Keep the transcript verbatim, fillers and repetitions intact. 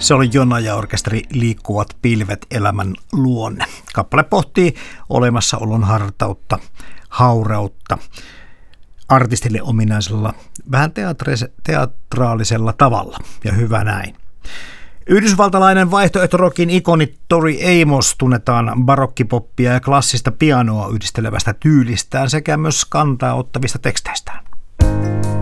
Se oli Jonna ja orkesteri Liikkuvat pilvet, elämän luonne. Kappale pohtii olemassaolon hartautta, haurautta artistille ominaisella, vähän teatraalisella tavalla, ja hyvä näin. Yhdysvaltalainen vaihtoehtorokin ikoni Tori Amos tunnetaan barokkipoppia ja klassista pianoa yhdistelevästä tyylistään sekä myös kantaa ottavista teksteistään.